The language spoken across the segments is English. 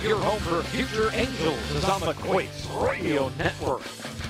Your home for future Angels is on the Quakes Radio Network.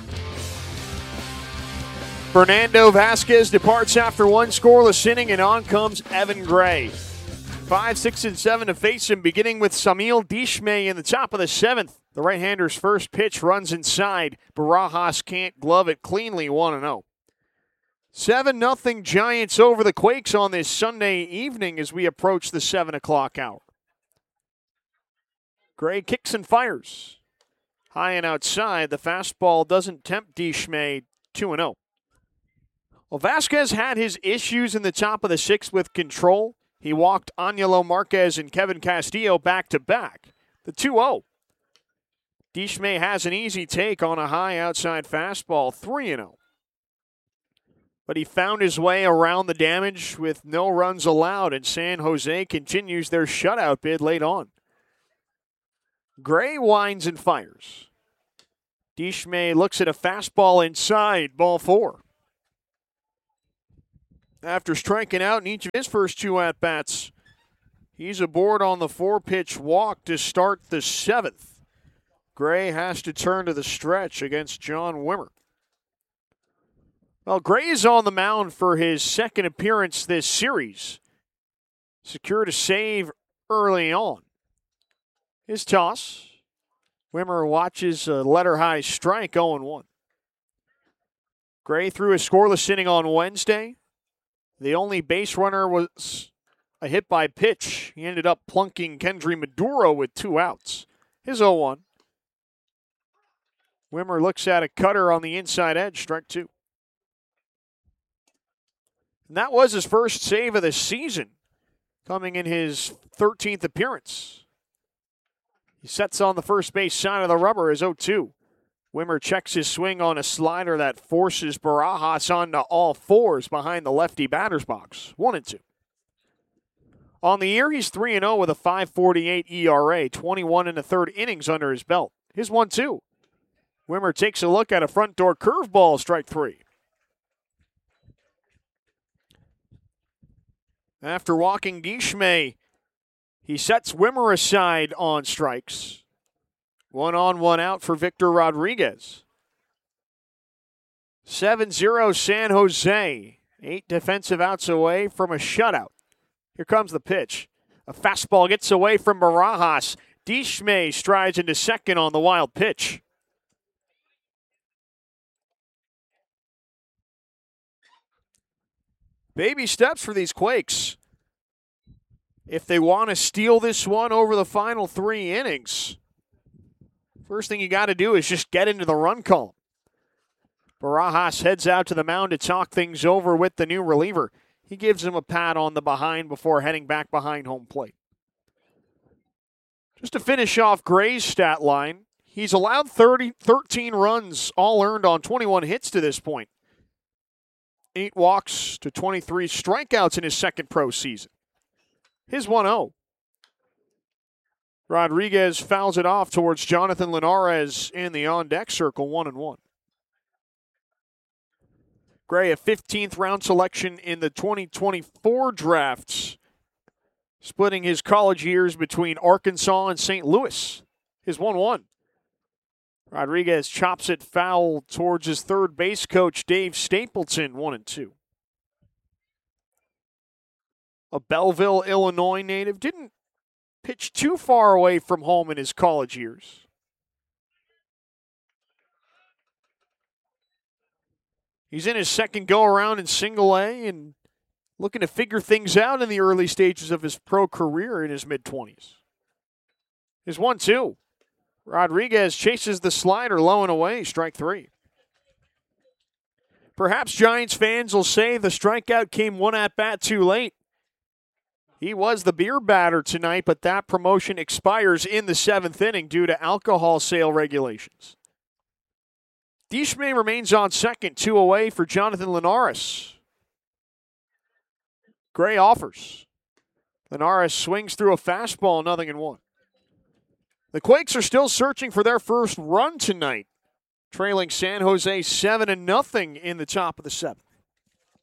Fernando Vasquez departs after one scoreless inning, and on comes Evan Gray. 5, 6, and 7 to face him, beginning with Samil Dishme in the top of the 7th. The right-hander's first pitch runs inside. Barajas can't glove it cleanly, 1-0. 7-0 Giants over the Quakes on this Sunday evening as we approach the 7 o'clock hour. Gray kicks and fires. High and outside, the fastball doesn't tempt Dishme, 2-0. Well, Vasquez had his issues in the top of the 6th with control. He walked Angelo Marquez and Kevin Castillo back-to-back. The 2-0. Dishme has an easy take on a high outside fastball, 3-0. But he found his way around the damage with no runs allowed, and San Jose continues their shutout bid late on. Gray winds and fires. Dishme looks at a fastball inside, ball 4. After striking out in each of his first 2 at-bats, he's aboard on the 4-pitch walk to start the 7th. Gray has to turn to the stretch against John Wimmer. Well, Gray is on the mound for his second appearance this series. Secured a save early on. His toss. Wimmer watches a letter-high strike, 0-1. Gray threw a scoreless inning on Wednesday. The only base runner was a hit by pitch. He ended up plunking Kendry Maduro with 2 outs. His 0-1. Wimmer looks at a cutter on the inside edge, strike 2. And that was his first save of the season, coming in his 13th appearance. He sets on the first base side of the rubber as 0-2. Wimmer checks his swing on a slider that forces Barajas onto all 4s behind the lefty batter's box, 1-2. On the year, he's 3-0 with a 5.48 ERA, 21 1/3 innings under his belt. His 1-2. Wimmer takes a look at a front door curveball, strike 3. After walking Dishme, he sets Wimmer aside on strikes. 1 on, 1 out for Victor Rodriguez. 7-0 San Jose. 8 defensive outs away from a shutout. Here comes the pitch. A fastball gets away from Barajas. Dishme strides into second on the wild pitch. Baby steps for these Quakes. If they want to steal this one over the final 3 innings, first thing you got to do is just get into the run column. Barajas heads out to the mound to talk things over with the new reliever. He gives him a pat on the behind before heading back behind home plate. Just to finish off Gray's stat line, he's allowed 13 runs, all earned on 21 hits to this point. 8 walks to 23 strikeouts in his second pro season. His 1-0. Rodriguez fouls it off towards Jonathan Linares in the on-deck circle, 1-1. Gray, a 15th round selection in the 2024 drafts, splitting his college years between Arkansas and St. Louis. His 1-1. Rodriguez chops it foul towards his third base coach, Dave Stapleton, 1-2. A Belleville, Illinois native, didn't pitch too far away from home in his college years. He's in his second go-around in Single A and looking to figure things out in the early stages of his pro career in his mid-20s. His 1-2. Rodriguez chases the slider low and away, strike 3. Perhaps Giants fans will say the strikeout came 1 at-bat too late. He was the beer batter tonight, but that promotion expires in the 7th inning due to alcohol sale regulations. Dishme remains on second, 2 away for Jonathan Linares. Gray offers. Linares swings through a fastball, 0-1. The Quakes are still searching for their first run tonight, trailing San Jose 7-0 in the top of the 7th.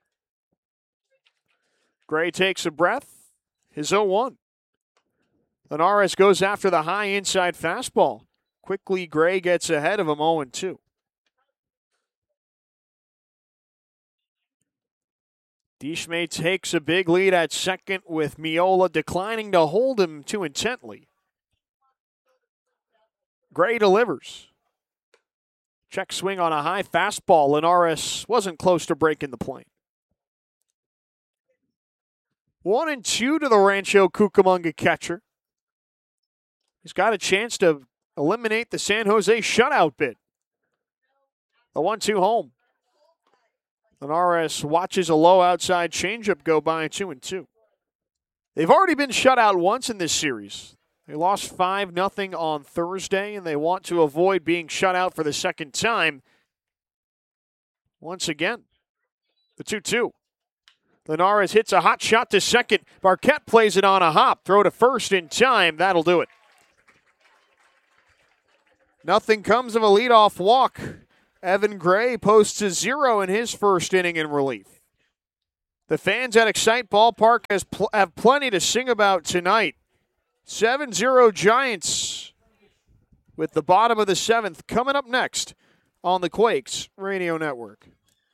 Gray takes a breath. His 0-1. Linares goes after the high inside fastball. Quickly, Gray gets ahead of him 0-2. DeSmay takes a big lead at second with Miola declining to hold him too intently. Gray delivers. Check swing on a high fastball. Linares wasn't close to breaking the plane. 1-2 to the Rancho Cucamonga catcher. He's got a chance to eliminate the San Jose shutout bid. The 1-2 home. Linares watches a low outside changeup go by 2-2. They've already been shut out once in this series. They lost 5-0 on Thursday, and they want to avoid being shut out for the second time. Once again, the 2-2. Linares hits a hot shot to second. Barquette plays it on a hop. Throw to first in time. That'll do it. Nothing comes of a leadoff walk. Evan Gray posts a 0 in his first inning in relief. The fans at Excite Ballpark have plenty to sing about tonight. 7-0 Giants with the bottom of the 7th coming up next on the Quakes Radio Network.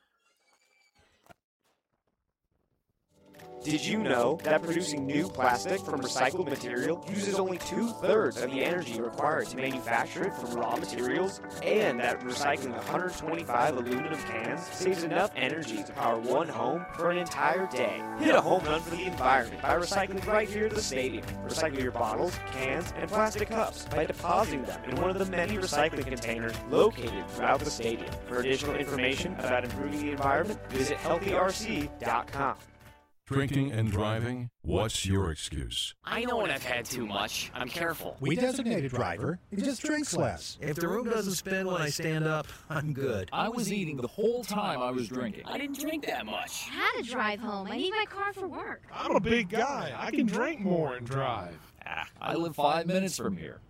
Did you know that producing new plastic from recycled material uses only 2/3 of the energy required to manufacture it from raw materials, and that recycling 125 aluminum cans saves enough energy to power one home for an entire day? Hit a home run for the environment by recycling right here at the stadium. Recycle your bottles, cans, and plastic cups by depositing them in one of the many recycling containers located throughout the stadium. For additional information about improving the environment, visit healthyrc.com. Drinking and driving? What's your excuse? I know when I've had too much. I'm careful. We designate a driver. He just drinks less. If the room doesn't spin when I stand up, I'm good. I was eating the whole time I was drinking. I didn't drink that much. I had to drive home. I need my car for work. I'm a big guy. I can drink more and drive. I live 5 minutes from here.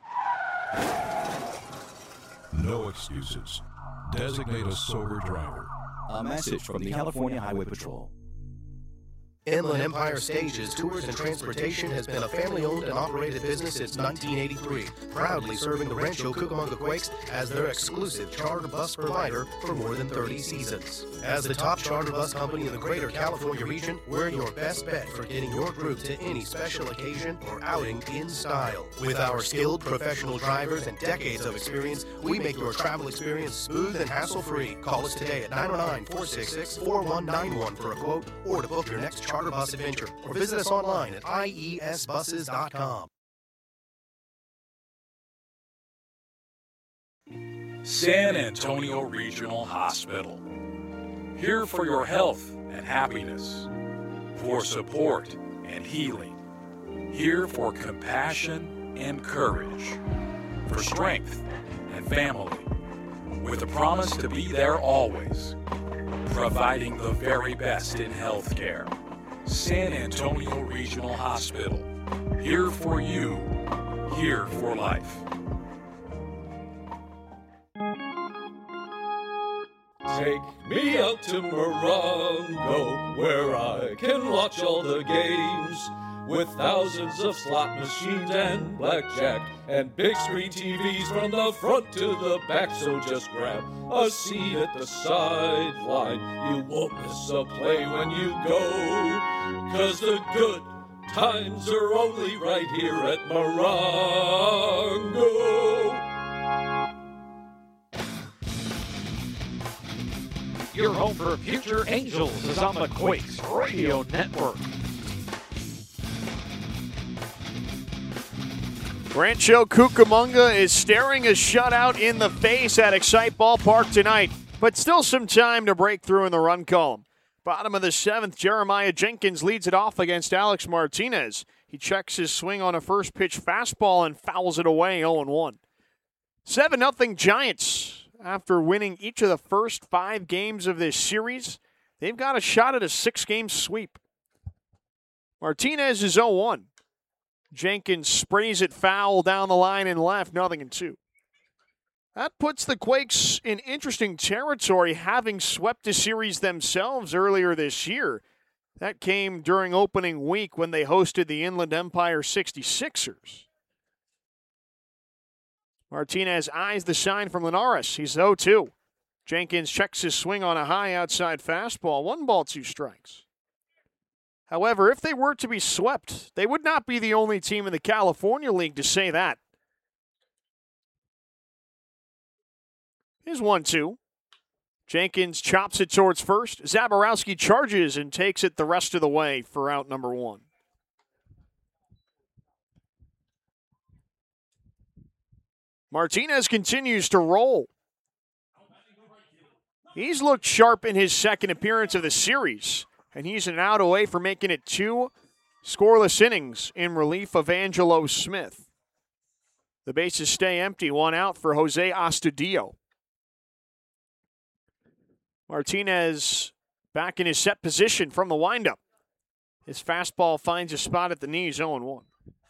No excuses. Designate a sober driver. A message from the California Highway Patrol. Inland Empire Stages, Tours, and Transportation has been a family-owned and operated business since 1983, proudly serving the Rancho Cucamonga Quakes as their exclusive charter bus provider for more than 30 seasons. As the top charter bus company in the greater California region, we're your best bet for getting your group to any special occasion or outing in style. With our skilled professional drivers and decades of experience, we make your travel experience smooth and hassle-free. Call us today at 909-466-4191 for a quote or to book your next charter bus adventure, or visit us online at iesbuses.com. San Antonio Regional Hospital. Here for your health and happiness, for support and healing. Here for compassion and courage, for strength and family, with a promise to be there always, providing the very best in healthcare. San Antonio Regional Hospital. Here for you. Here for life. Take me out to Morongo, where I can watch all the games, with thousands of slot machines and blackjack, and big screen TVs from the front to the back. So just grab a seat at the sideline. You won't miss a play when you go, 'cause the good times are only right here at Morongo. Your home for Future Angels is on the Quakes Radio Network. Rancho Cucamonga is staring a shutout in the face at Excite Ballpark tonight, but still some time to break through in the run column. Bottom of the 7th, Jeremiah Jenkins leads it off against Alex Martinez. He checks his swing on a first pitch fastball and fouls it away 0-1. 7-0 Giants. After winning each of the first 5 games of this series, they've got a shot at a 6-game sweep. Martinez is 0-1. Jenkins sprays it foul down the line and left, 0-2. That puts the Quakes in interesting territory, having swept a series themselves earlier this year. That came during opening week when they hosted the Inland Empire 66ers. Martinez eyes the sign from Linares. He's 0-2. Jenkins checks his swing on a high outside fastball. 1 ball, 2 strikes. However, if they were to be swept, they would not be the only team in the California League to say that. Here's 1-2. Jenkins chops it towards first. Zaborowski charges and takes it the rest of the way for out number 1. Martinez continues to roll. He's looked sharp in his second appearance of the series, and he's an out away from making it 2 scoreless innings in relief of Angelo Smith. The bases stay empty, 1 out for Jose Astudillo. Martinez back in his set position from the windup. His fastball finds a spot at the knees, 0-1.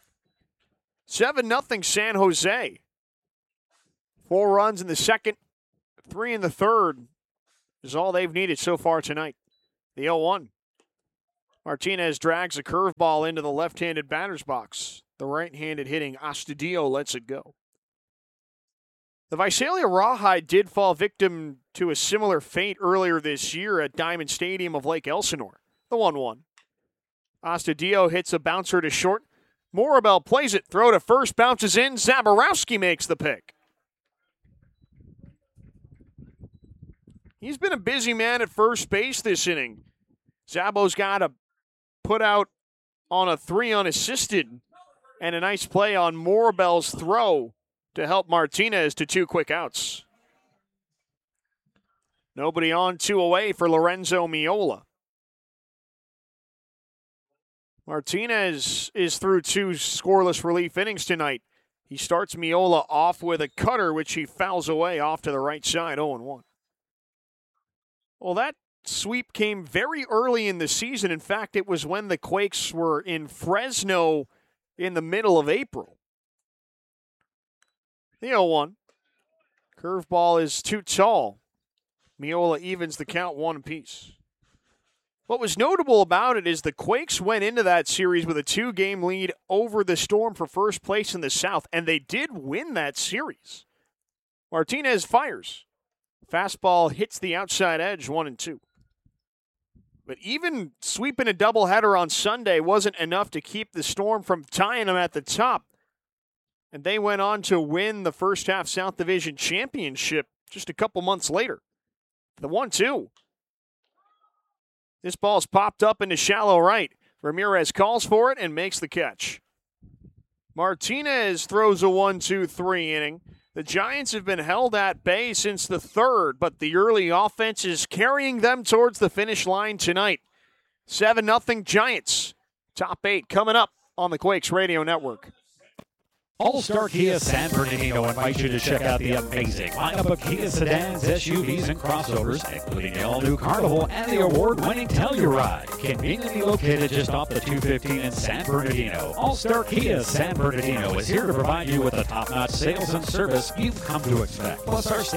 7-0 San Jose. 4 runs in the second, 3 in the third is all they've needed so far tonight. The 0-1. Martinez drags a curveball into the left-handed batter's box. The right-handed hitting Astudillo lets it go. The Visalia Rawhide did fall victim to a similar fate earlier this year at Diamond Stadium of Lake Elsinore. The 1-1. Astudillo hits a bouncer to short. Morabel plays it. Throw to first. Bounces in. Zaborowski makes the pick. He's been a busy man at first base this inning. Zabo's got a put out on a 3 unassisted and a nice play on Morabel's throw to help Martinez to 2 quick outs. Nobody on, 2 away for Lorenzo Miola. Martinez is through 2 scoreless relief innings tonight. He starts Miola off with a cutter, which he fouls away off to the right side, 0-1. Well, that sweep came very early in the season. In fact, it was when the Quakes were in Fresno in the middle of April. The 0-1. Curveball is too tall. Miola evens the count 1 apiece. What was notable about it is the Quakes went into that series with a 2-game lead over the Storm for first place in the South, and they did win that series. Martinez fires. Fastball hits the outside edge, 1-2. But even sweeping a doubleheader on Sunday wasn't enough to keep the Storm from tying them at the top. And they went on to win the first half South Division championship just a couple months later. The 1-2. This ball's popped up into shallow right. Ramirez calls for it and makes the catch. Martinez throws a 1-2-3 inning. The Giants have been held at bay since the 3rd, but the early offense is carrying them towards the finish line tonight. 7-0 Giants. Top 8 coming up on the Quakes Radio Network. All-Star Kia San Bernardino invites you to check out the amazing lineup of Kia sedans, SUVs, and crossovers, including the all-new Carnival and the award-winning Telluride. Conveniently located just off the 215 in San Bernardino, All-Star Kia San Bernardino is here to provide you with the top-notch sales and service you've come to expect. Plus, our